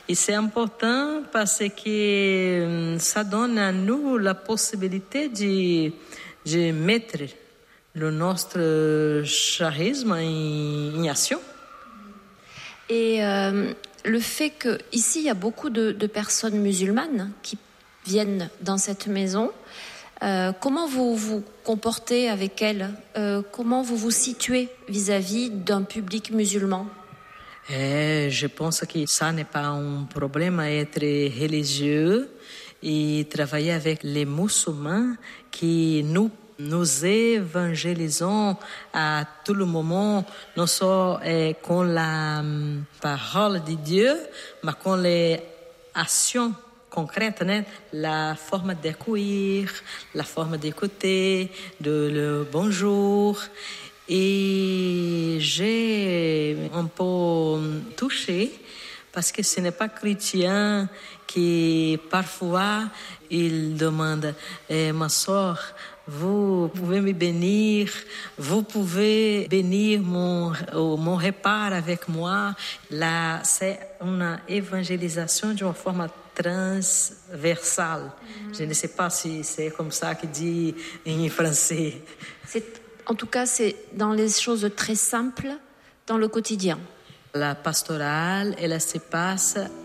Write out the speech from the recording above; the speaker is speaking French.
Et c'est important parce que ça donne à nous la possibilité de mettre notre charisme en action. Et le fait qu'ici, il y a beaucoup de personnes musulmanes qui viennent dans cette maison, comment vous vous comportez avec elles? Comment vous vous situez vis-à-vis d'un public musulman? Je pense que ça n'est pas un problème à être religieux et travailler avec les musulmans qui nous évangélisons à tout le moment, non seulement con la parole de Dieu, mais con les actions concrètes, né? La forme d'accueillir, la forme d'écouter, le bonjour. Et j'ai un peu touché parce que ce n'est pas chrétien qui parfois il demande ma soeur, vous pouvez me bénir, vous pouvez bénir mon repas avec moi. Là, c'est une évangélisation d'une forme transversale. Je ne sais pas si c'est comme ça que dit en français. En tout cas, c'est dans les choses très simples, dans le quotidien. La pastorale, elle se passe